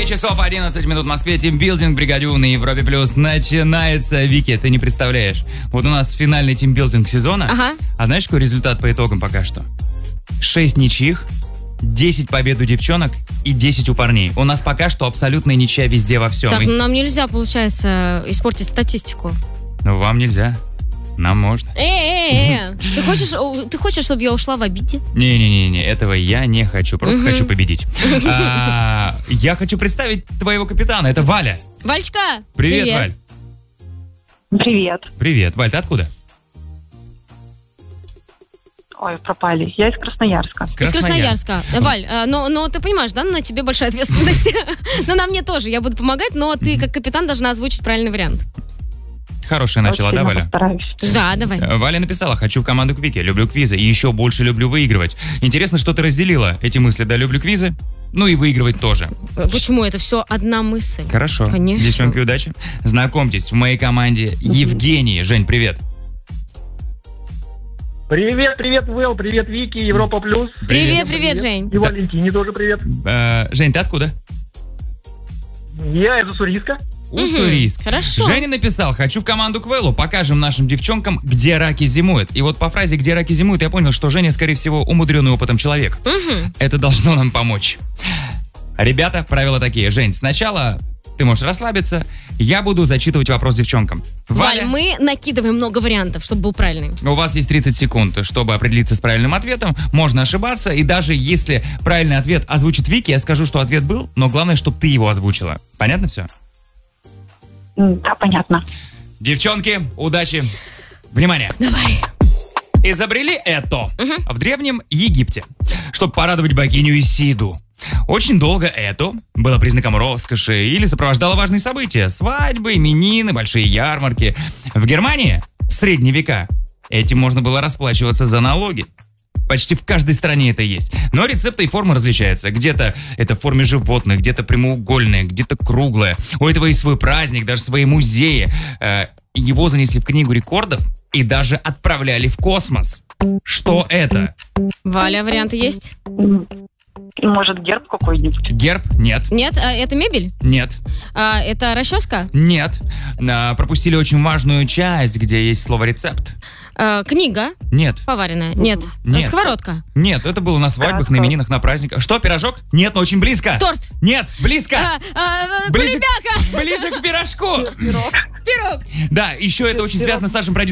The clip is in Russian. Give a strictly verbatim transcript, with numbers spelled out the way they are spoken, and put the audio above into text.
девять часов одиннадцать минут в Москве. Тимбилдинг Бригадю на Европе Плюс начинается. Вики, ты не представляешь. Вот у нас финальный тимбилдинг сезона. Ага. А знаешь, какой результат по итогам пока что? шесть ничьих, десять побед у девчонок и десять у парней. У нас пока что абсолютная ничья везде во всем. Так, И- ну нам нельзя, получается, испортить статистику. Ну, вам нельзя. Нам можно. Э-э-э, ты хочешь, о, ты хочешь, чтобы я ушла в обиде? Не-не-не, этого я не хочу. Просто Мгм. хочу победить. А, я хочу представить твоего капитана. Это Валя. Валечка! Привет, Валь. Привет. Привет. Валь, ты откуда? Ой, пропали. Я из Красноярска. Из Красноярска. Валь, а, но, но ты понимаешь, да, на тебе большая ответственность. Но на мне тоже. Я буду помогать, но ты, как капитан, должна озвучить правильный вариант. Хорошее начало, Очень да, Валя? постараюсь. Да, давай. Э, Валя написала: хочу в команду к Вике, люблю квизы и еще больше люблю выигрывать. Интересно, что ты разделила эти мысли, да, люблю квизы, ну и выигрывать тоже. Почему? Это все одна мысль. Хорошо. Конечно. Девчонки, удачи. Знакомьтесь, в моей команде Евгений. Жень, привет. Привет, привет, Вэл, привет, Вики, Европа Плюс. Привет, привет, Жень. И Валентине тоже привет. Э, Жень, ты откуда? Я из Уссурийска. Уссурийск. Хорошо. Женя написал: хочу в команду к Вэлу, покажем нашим девчонкам, где раки зимуют. И вот по фразе «где раки зимуют» я понял, что Женя, скорее всего, умудренный опытом человек. Мгм. Это должно нам помочь. Ребята, правила такие. Жень, сначала ты можешь расслабиться, я буду зачитывать вопрос девчонкам. Валь, мы накидываем много вариантов, чтобы был правильный. У вас есть тридцать секунд, чтобы определиться с правильным ответом. Можно ошибаться, и даже если правильный ответ озвучит Вики, я скажу, что ответ был, но главное, чтобы ты его озвучила. Понятно все? М, Да, понятно. Девчонки, удачи. Внимание. Давай. Изобрели это в Древнем Египте, чтобы порадовать богиню Исиду. Очень долго это было признаком роскоши или сопровождало важные события: свадьбы, именины, большие ярмарки. В Германии в средние века этим можно было расплачиваться за налоги. Почти в каждой стране это есть. Но рецепты и формы различаются. Где-то это в форме животных, где-то прямоугольное, где-то круглое. У этого есть свой праздник, даже свои музеи. Э, Его занесли в книгу рекордов и даже отправляли в космос. Что это? Валя, варианты есть? М, Может, герб какой-нибудь? Герб? Нет. Нет? А, это мебель? Нет. А, это расческа? Нет. А, пропустили очень важную часть, где есть слово рецепт. А, книга? Нет. Поваренная? Нет. Нет. Сковородка? Нет, это было на свадьбах, на именинах, на праздниках. Что, пирожок? Нет, но очень близко. Торт? Нет, близко. А, а, Ближе к- кулебяка? Ближе к пирожку. Пирог? Да, еще это очень связано с нашим продюсером